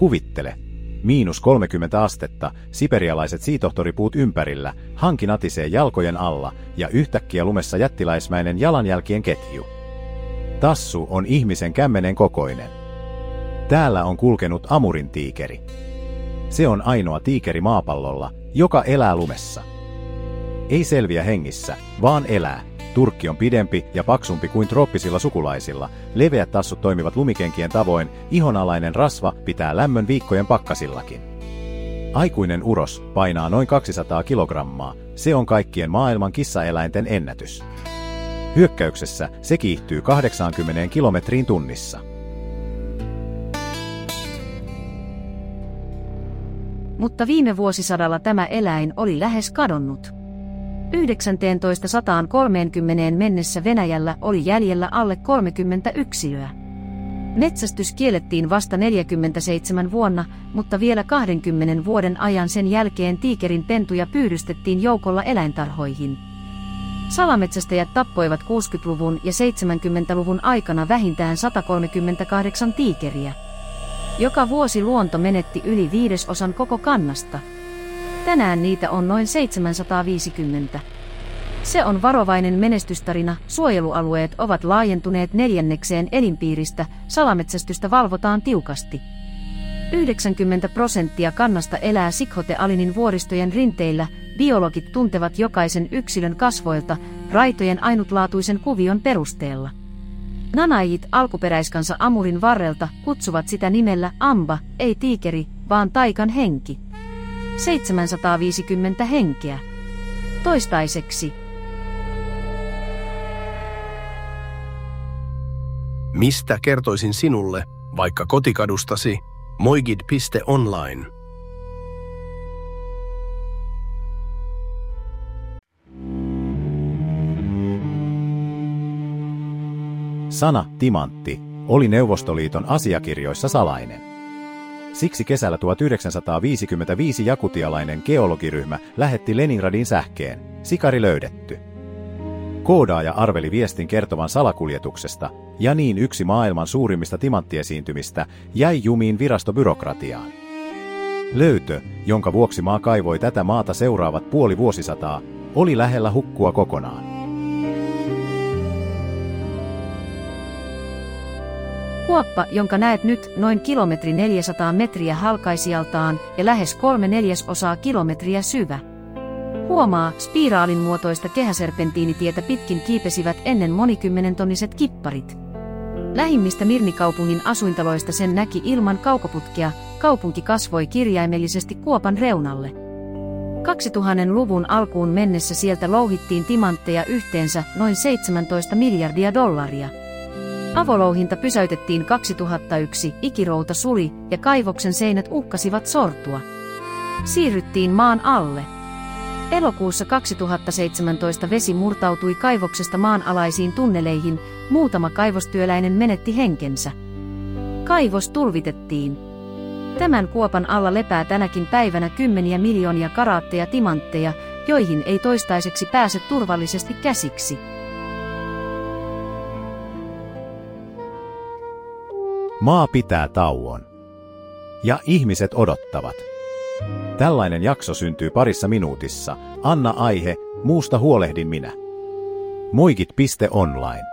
Kuvittele. -30 astetta, siperialaiset siitohtoripuut ympärillä, hanki natisee jalkojen alla ja yhtäkkiä lumessa jättiläismäinen jalanjälkien ketju. Tassu on ihmisen kämmenen kokoinen. Täällä on kulkenut Amurin tiikeri. Se on ainoa tiikeri maapallolla, joka elää lumessa. Ei selviä hengissä, vaan elää. Turkki on pidempi ja paksumpi kuin trooppisilla sukulaisilla, leveät tassut toimivat lumikenkien tavoin, ihonalainen rasva pitää lämmön viikkojen pakkasillakin. Aikuinen uros painaa noin 200 kilogrammaa, se on kaikkien maailman kissaeläinten ennätys. Hyökkäyksessä se kiihtyy 80 kilometriin tunnissa. Mutta viime vuosisadalla tämä eläin oli lähes kadonnut. 1930 mennessä Venäjällä oli jäljellä alle 30 yksilöä. Metsästys kiellettiin vasta 47 vuonna, mutta vielä 20 vuoden ajan sen jälkeen tiikerin pentuja pyydystettiin joukolla eläintarhoihin. Salametsästäjät tappoivat 60-luvun ja 70-luvun aikana vähintään 138 tiikeriä. Joka vuosi luonto menetti yli 1/5 koko kannasta. Tänään niitä on noin 750. Se on varovainen menestystarina, suojelualueet ovat laajentuneet 4/4 elinpiiristä, salametsästystä valvotaan tiukasti. 90% kannasta elää Sikhote-Alinin vuoristojen rinteillä, biologit tuntevat jokaisen yksilön kasvoilta, raitojen ainutlaatuisen kuvion perusteella. Nanaijit alkuperäiskansa Amurin varrelta kutsuvat sitä nimellä amba, ei tiikeri, vaan taikan henki. 750 henkeä. Toistaiseksi. Mistä kertoisin sinulle, vaikka kotikadustasi, moigid.online. Sana timantti oli Neuvostoliiton asiakirjoissa salainen. Siksi kesällä 1955 jakutialainen geologiryhmä lähetti Leningradin sähkeen, sikari löydetty. Koodaaja arveli viestin kertovan salakuljetuksesta, ja niin yksi maailman suurimmista timanttiesiintymistä jäi jumiin virastobyrokratiaan. Löytö, jonka vuoksi maa kaivoi tätä maata seuraavat puoli vuosisataa, oli lähellä hukkua kokonaan. Kuoppa, jonka näet nyt, noin 400 metriä halkaisijaltaan ja lähes 3/4 kilometriä syvä. Huomaa, spiraalin muotoista kehäserpentiinitietä pitkin kiipesivät ennen monikymmenentonniset kipparit. Lähimmistä Mirnikaupungin asuintaloista sen näki ilman kaukoputkea, kaupunki kasvoi kirjaimellisesti Kuopan reunalle. 2000-luvun alkuun mennessä sieltä louhittiin timantteja yhteensä noin 17 miljardia dollaria. Avolouhinta pysäytettiin 2001, ikirouta suli ja kaivoksen seinät uhkasivat sortua. Siirryttiin maan alle. Elokuussa 2017 vesi murtautui kaivoksesta maanalaisiin tunneleihin, muutama kaivostyöläinen menetti henkensä. Kaivos tulvitettiin. Tämän kuopan alla lepää tänäkin päivänä kymmeniä miljoonia karaatteja timantteja, joihin ei toistaiseksi pääse turvallisesti käsiksi. Maa pitää tauon. Ja ihmiset odottavat. Tällainen jakso syntyy parissa minuutissa. Anna aihe, muusta huolehdin minä. moigid.online